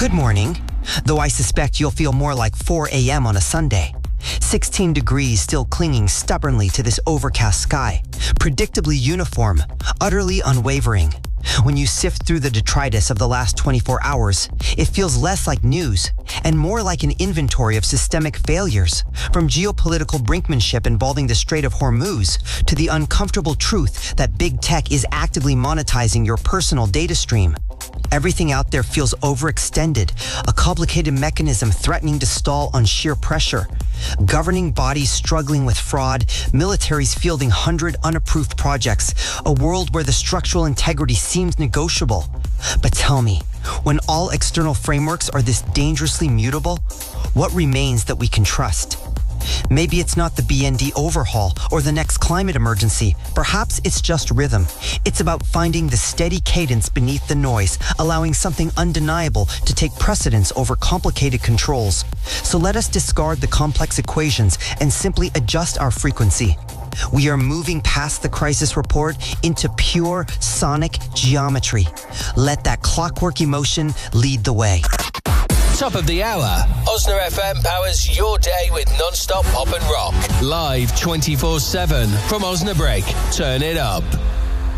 Good morning, though I suspect you'll feel more like 4 a.m. on a Sunday. 16 degrees still clinging stubbornly to this overcast sky, predictably uniform, utterly unwavering. When you sift through the detritus of the last 24 hours, it feels less like news and more like an inventory of systemic failures, from geopolitical brinkmanship involving the Strait of Hormuz to the uncomfortable truth that big tech is actively monetizing your personal data stream. Everything out there feels overextended, a complicated mechanism threatening to stall on sheer pressure. Governing bodies struggling with fraud, militaries fielding 100 unapproved projects, a world where the structural integrity seems negotiable. But tell me, when all external frameworks are this dangerously mutable, what remains that we can trust? Maybe it's not the BND overhaul or the next climate emergency. Perhaps it's just rhythm. It's about finding the steady cadence beneath the noise, allowing something undeniable to take precedence over complicated controls. So let us discard the complex equations and simply adjust our frequency. We are moving past the crisis report into pure sonic geometry. Let that clockwork emotion lead the way. Top of the hour, Osna FM powers your day with non-stop pop and rock. Live 24/7 from Osnabrück. Turn it up.